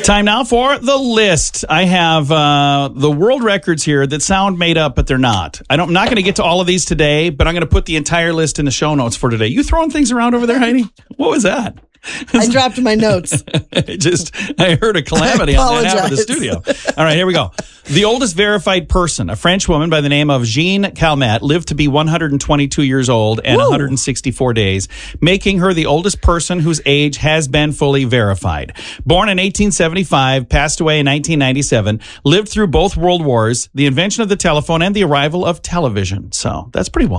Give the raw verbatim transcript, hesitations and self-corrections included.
Time now for the list. I have uh, the world records here that sound made up, but they're not. I don't, I'm not going to get to all of these today, but I'm going to put the entire list in the show notes for today. You throwing things around over there, Heidi? What was that? I dropped my notes. It just, I heard a calamity on that half of the studio. All right, here we go. The oldest verified person, a French woman by the name of Jeanne Calment, lived to be one hundred twenty-two years old and Woo. one hundred sixty-four days, making her the oldest person whose age has been fully verified. Born in eighteen seventy-five, passed away in nineteen ninety-seven, lived through both world wars, the invention of the telephone, and the arrival of television. So that's pretty well.